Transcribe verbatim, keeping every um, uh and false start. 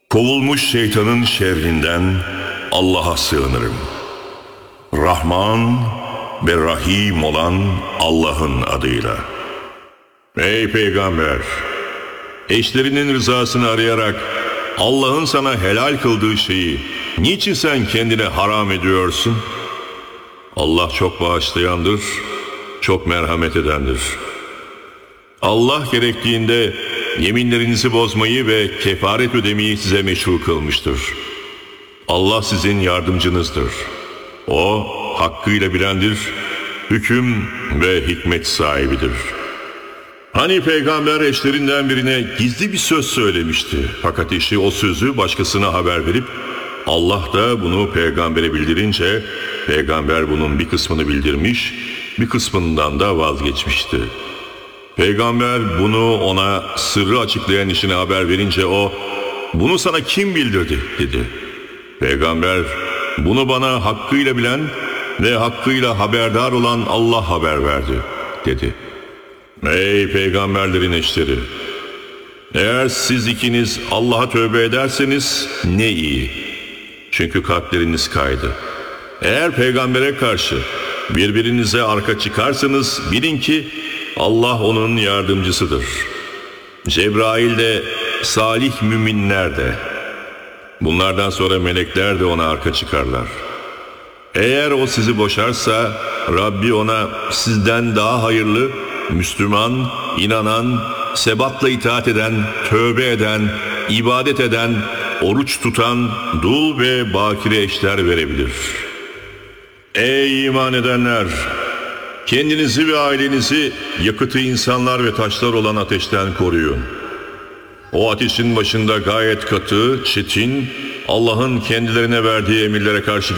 Kovulmuş şeytanın şerrinden Allah'a sığınırım. Rahman ve Rahim olan Allah'ın adıyla. Ey Peygamber! Eşlerinin rızasını arayarak Allah'ın sana helal kıldığı şeyi niçin sen kendine haram ediyorsun? Allah çok bağışlayandır, çok merhamet edendir. Allah gerektiğinde yeminlerinizi bozmayı ve kefaret ödemeyi size meşru kılmıştır. Allah sizin yardımcınızdır. O hakkıyla bilendir, hüküm ve hikmet sahibidir. Hani peygamber eşlerinden birine gizli bir söz söylemişti. Fakat eşi o sözü başkasına haber verip Allah da bunu peygambere bildirince peygamber bunun bir kısmını bildirmiş, bir kısmından da vazgeçmişti. Peygamber bunu ona sırrı açıklayan işine haber verince o, "Bunu sana kim bildirdi?" dedi. Peygamber, "Bunu bana hakkıyla bilen ve hakkıyla haberdar olan Allah haber verdi," dedi. Ey peygamberlerin eşleri! Eğer siz ikiniz Allah'a tövbe ederseniz ne iyi. Çünkü kalpleriniz kaydı. Eğer peygambere karşı birbirinize arka çıkarsanız bilin ki Allah onun yardımcısıdır. Cebrail de, salih müminler de. Bunlardan sonra melekler de ona arka çıkarlar. Eğer o sizi boşarsa Rabbi ona sizden daha hayırlı, Müslüman, inanan, sebatla itaat eden, tövbe eden, ibadet eden, oruç tutan, dul ve bakire eşler verebilir. Ey iman edenler! Kendinizi ve ailenizi yakıtı insanlar ve taşlar olan ateşten koruyun. O ateşin başında gayet katı, çetin, Allah'ın kendilerine verdiği emirlere karşı